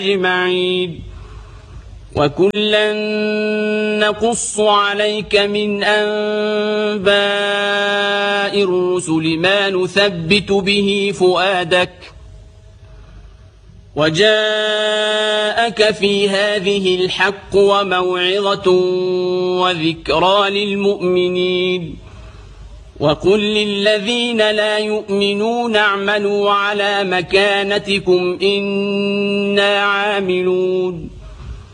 أجمعين. وكلا نقص عليك من أنباء الرسل ما نثبت به فؤادك وجاءك في هذه الحق وموعظة وذكرى للمؤمنين. وقل للذين لا يؤمنون اعملوا على مكانتكم إنا عاملون